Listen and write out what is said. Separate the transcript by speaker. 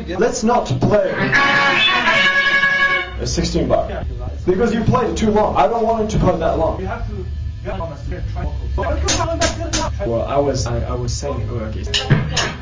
Speaker 1: Let's not play a 16 bar. Because you played it too long. I don't want it to play that long.
Speaker 2: You have to get on a straight track.
Speaker 1: Well, I was saying, okay.